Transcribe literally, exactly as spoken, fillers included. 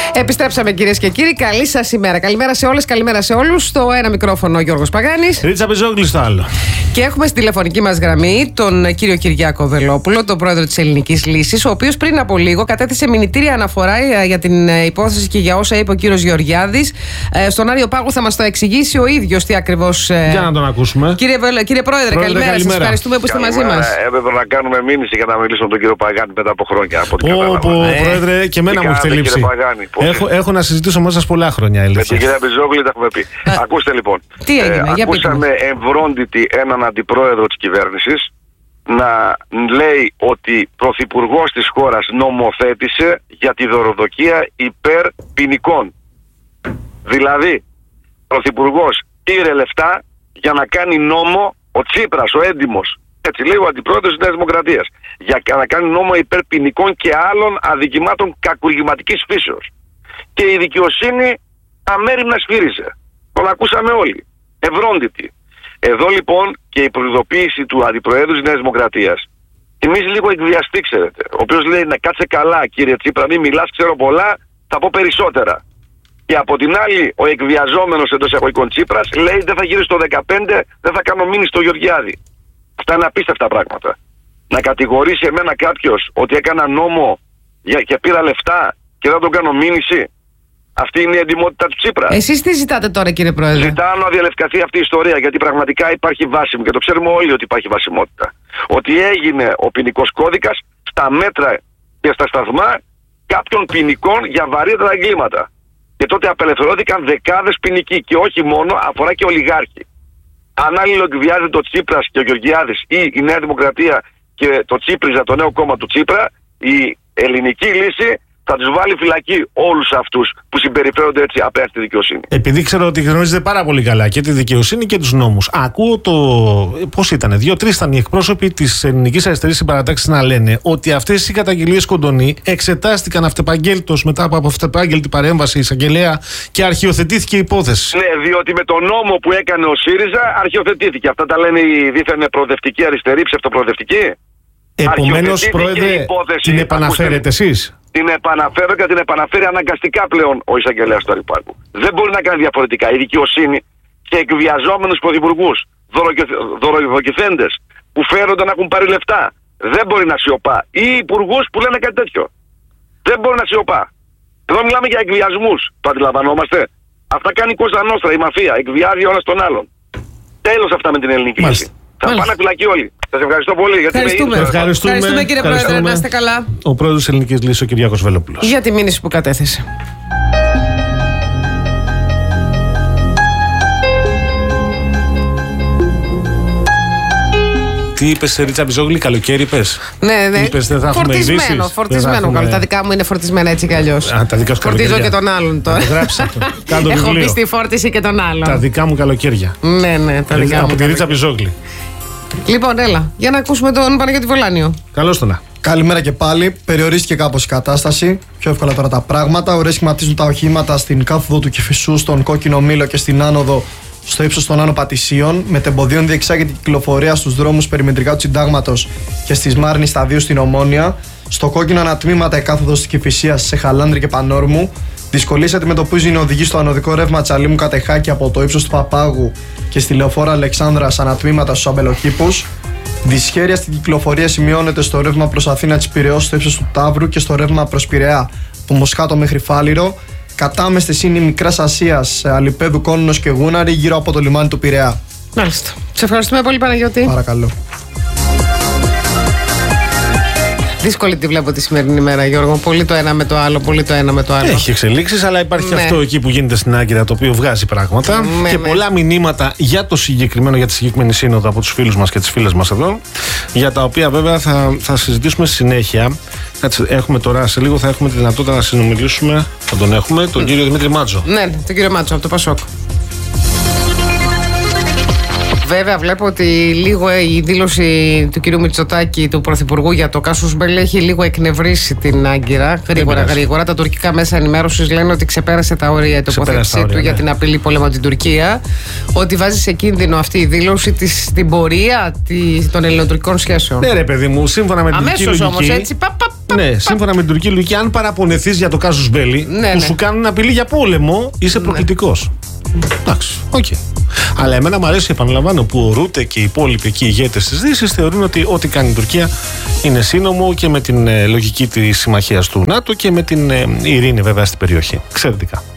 Επιστρέψαμε, κυρίες και κύριοι. Καλή σας ημέρα. Καλημέρα σε όλες, καλημέρα σε όλους. Στο ένα μικρόφωνο ο Γιώργος Παγάνης. Ρίτσα Πιζόγλη στο άλλο. Και έχουμε στη τηλεφωνική μας γραμμή τον κύριο Κυριάκο Βελόπουλο, τον πρόεδρο της Ελληνικής Λύσης, ο οποίος πριν από λίγο κατέθεσε μηνυτήρια αναφορά για την υπόθεση και για όσα είπε ο κύριος Γεωργιάδης. Στον Άριο Πάγο θα μας το εξηγήσει ο ίδιος τι ακριβώς. Για να τον ακούσουμε. Κύριε, Βελ... κύριε Πρόεδρε, πρόεδρε, καλημέρα. Σας ευχαριστούμε που είστε μαζί μας. Έπρεπε να κάνουμε μήνυση για να μιλήσουμε με τον κύριο Παγάνη μετά από χρόνια. Από Όπο, ε, Πρόεδρε, και εμένα μου έχετε λείψει. Έχω, έχω να συζητήσω μαζί σας πολλά χρόνια. Με την κυρία Πιζόγλη τα έχουμε πει. Ε, Ακούστε λοιπόν. Τι έγινε, ε, ακούσαμε εμβρόντιτη έναν αντιπρόεδρο της κυβέρνησης να λέει ότι πρωθυπουργός της χώρας νομοθέτησε για τη δωροδοκία υπέρ ποινικών. Δηλαδή, πρωθυπουργός πήρε λεφτά για να κάνει νόμο ο Τσίπρας, ο έντιμος, έτσι λέει ο αντιπρόεδρος της Νέας Δημοκρατίας, για να κάνει νόμο υπέρ ποινικών και άλλων αδικημάτων κακουργηματικής φύσεως. Και η δικαιοσύνη αμέριμνα σφύριζε. Τον ακούσαμε όλοι. Ευρόντιτη. Εδώ λοιπόν και η προειδοποίηση του αντιπροέδρου της Νέας Δημοκρατίας. Θυμίζει λίγο εκβιαστή, ξέρετε. Ο οποίος λέει να κάτσε καλά, κύριε Τσίπρα, μην μιλάς, ξέρω πολλά, θα πω περισσότερα. Και από την άλλη, ο εκβιαζόμενος εντός εισαγωγικών Τσίπρας λέει δεν θα γύρει στο δεκαπέντε, δεν θα κάνω μήνυση στο Γεωργιάδη. Αυτά είναι απίστευτα πράγματα. Να κατηγορήσει εμένα κάποιος ότι έκανα νόμο και πήρα λεφτά και δεν τον κάνω μήνυση. Αυτή είναι η εντιμότητα του Τσίπρα. Εσείς τι ζητάτε τώρα, κύριε Πρόεδρε? Ζητάω να διαλευκαθεί αυτή η ιστορία, γιατί πραγματικά υπάρχει βάσιμο και το ξέρουμε όλοι ότι υπάρχει βασιμότητα. Ότι έγινε ο ποινικός κώδικας στα μέτρα και στα σταθμά κάποιων ποινικών για βαρύτερα εγκλήματα. Και τότε απελευθερώθηκαν δεκάδες ποινικοί και όχι μόνο, αφορά και ολιγάρχοι. Αν αλληλοεκβιάζεται ο Τσίπρας και ο Γεωργιάδης ή η Νέα Δημοκρατία και το Τσίπριζα, το νέο κόμμα του Τσίπρα, η Ελληνική Λύση θα τους βάλει φυλακή όλους αυτούς που συμπεριφέρονται έτσι απέναντι στη δικαιοσύνη. Επειδή ξέρω ότι γνωρίζετε πάρα πολύ καλά και τη δικαιοσύνη και τους νόμους, ακούω το. Πώς ήτανε, δύο-τρεις ήταν οι εκπρόσωποι της Ελληνικής Αριστερής Συμπαρατάξης να λένε ότι αυτές οι καταγγελίες Κοντονή εξετάστηκαν αυτεπαγγέλτος μετά από αυτεπάγγελτη παρέμβαση εισαγγελέα και αρχιοθετήθηκε η υπόθεση. Ναι, διότι με τον νόμο που έκανε ο ΣΥΡΙΖΑ αρχιοθετήθηκε. Αυτά τα λένε οι δίθεν προοδευτικοί αριστεροί, ψευτοπροοδευτικοί. Επομένως, Πρόεδρε, την επαναφέρετε εσείς? Την επαναφέρω και την επαναφέρει αναγκαστικά πλέον ο εισαγγελέας του Αριπάγου. Δεν μπορεί να κάνει διαφορετικά. Η δικαιοσύνη και εκβιαζόμενους πρωθυπουργούς, δωροδοκηθέντες που φέρονται να έχουν πάρει λεφτά, δεν μπορεί να σιωπά. Ή υπουργούς που λένε κάτι τέτοιο. Δεν μπορεί να σιωπά. Εδώ μιλάμε για εκβιασμούς. Το αντιλαμβανόμαστε? Αυτά κάνει η Κώστα Νόστρα, η μαφία. Εκβιάζει ο ένας τον άλλον. Τέλος αυτά με την Ελληνική Λύση. Θα Μάλιστα. πάνε φυλακή όλοι. Σας ευχαριστώ πολύ. Γιατί ευχαριστούμε. Με ευχαριστούμε. ευχαριστούμε κύριε ευχαριστούμε. Πρόεδρε, να είστε καλά. Ο πρόεδρος της Ελληνικής Λύσης, ο Κυριάκος Βελόπουλος. Για τη μήνυση που κατέθεσε. Τι είπες, Ρίτσα Πιζόγλη, καλοκαίρι είπες? Ναι, ναι. Είπες, δεν θα φορτισμένο, έχουμε φορτισμένο. Έχουμε... Τα δικά μου είναι φορτισμένα έτσι κι αλλιώς. Α, τα δικά σου Φορτίζω και τον άλλον τώρα. Γράψε το. Έχω μπει στη φόρτιση και τον άλλον. Τα δικά μου καλοκαίρια. Ναι, ναι, τα δικά μου. Από τη Ρίτσα Πιζόγλη. Λοιπόν, έλα, για να ακούσουμε τον Παναγιώτη Βολάνιο. Καλώς τον να. Καλημέρα και πάλι. Περιορίστηκε κάπως η κατάσταση. Πιο εύκολα τώρα τα πράγματα. Ωραία σχηματίζουν τα οχήματα στην κάθοδο του Κηφισού, στον Κόκκινο Μήλο και στην άνοδο στο ύψος των Άνω Πατησίων. Με τεμποδίων διεξάγεται η κυκλοφορία στους δρόμους περιμετρικά του Συντάγματος και στη Σμάρνη σταδίου στην Ομόνια. Στο κόκκινο ανατμήματα η κάθοδος της Κηφισίας σε Χαλάνδρη και Πανόρμου. Δυσκολίες αντιμετωπίζουν οι οδηγοί στο ανωδικό ρεύμα Τσαλίμου Κατεχάκη από το ύψος του Παπάγου και στη λεωφόρα Αλεξάνδρας ανατμήματα στους Αμπελοκήπους. Δυσχέρεια στην κυκλοφορία σημειώνεται στο ρεύμα προς Αθήνα της Πειραιώς στο ύψος του Ταύρου και στο ρεύμα προς Πειραιά από Μοσχάτο μέχρι Φάληρο. Κατάμεστες είναι η Μικράς Ασίας, Αλιπέδου, Κόνινος και Γούναρη γύρω από το λιμάνι του Πειραιά. Μάλιστα. Σε ευχαριστούμε πολύ, Παναγιώτη. Παρακαλώ. Δύσκολη τη βλέπω τη σημερινή μέρα, Γιώργο. Πολύ το ένα με το άλλο, πολύ το ένα με το άλλο. Έχει εξελίξεις, αλλά υπάρχει ναι. αυτό εκεί που γίνεται στην Άγκυρα, το οποίο βγάζει πράγματα. Ναι, και ναι. πολλά μηνύματα για το συγκεκριμένο, για τη συγκεκριμένη σύνοδο από τους φίλους μας και τις φίλες μας εδώ. Για τα οποία βέβαια θα, θα συζητήσουμε στη συνέχεια. Έχουμε τώρα, σε λίγο θα έχουμε τη δυνατότητα να συνομιλήσουμε. Θα τον έχουμε, τον mm. κύριο Δημήτρη Μάτζο. Ναι, τον κύριο Μάτζο από το Πασόκ. Βέβαια, βλέπω ότι λίγο η δήλωση του κ. Μητσοτάκη, του Πρωθυπουργού, για το Κάσους Μπέλη έχει λίγο εκνευρίσει την Άγκυρα. Γρήγορα, γρήγορα. Τα τουρκικά μέσα ενημέρωσης λένε ότι ξεπέρασε τα όρια η τοποθέτησή του, ναι, για την απειλή πόλεμο την Τουρκία. Ότι βάζει σε κίνδυνο αυτή η δήλωση της, την πορεία της, των ελληνοτουρκικών σχέσεων. Ναι, ρε παιδί μου, σύμφωνα με την τουρκική λογική. Αμέσως όμως, έτσι. Πα, πα, πα, ναι, πα, σύμφωνα με την τουρκική λογική, αν παραπονεθείς για το Κάσους Μπέλη, ναι, που ναι. σου κάνουν απειλή για πόλεμο, είσαι προκλητικός. Εντάξει, οκ. Okay. Αλλά εμένα μου αρέσει, επαναλαμβάνω, που ο Ρούτε και οι υπόλοιποι εκεί ηγέτες της Δύσης θεωρούν ότι ό,τι κάνει η Τουρκία είναι σύνομο και με την ε, λογική της συμμαχίας του ΝΑΤΟ και με την ε, ειρήνη βέβαια στην περιοχή. Εξαιρετικά.